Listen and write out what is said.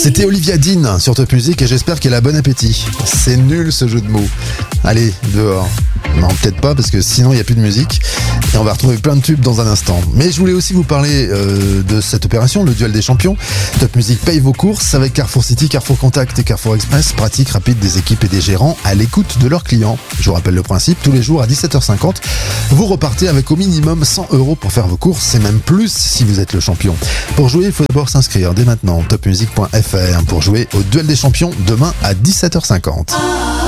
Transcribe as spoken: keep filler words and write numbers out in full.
C'était Olivia Dean sur Top Music et j'espère qu'elle a bon appétit. C'est nul ce jeu de mots. Allez, dehors. Non, peut-être pas parce que sinon il n'y a plus de musique et on va retrouver plein de tubes dans un instant. Mais je voulais aussi vous parler euh, de cette opération, le duel des champions. Top Music paye vos courses avec Carrefour City, Carrefour Contact et Carrefour Express. Pratique, rapide des équipes et des gérants à l'écoute de leurs clients. Je vous rappelle le principe, tous les jours à dix-sept heures cinquante, vous repartez avec au minimum cent euros pour faire vos courses et même plus si vous êtes le champion. Pour jouer, il faut d'abord s'inscrire dès maintenant top music point f r pour jouer au duel des champions demain à dix-sept heures cinquante.